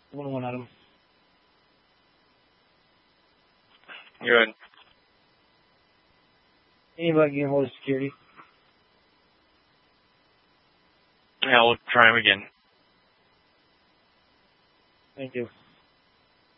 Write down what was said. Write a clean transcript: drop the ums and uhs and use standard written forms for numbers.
101 Adam. Good. Anybody getting hold of security? Yeah, we'll try him again. Thank you.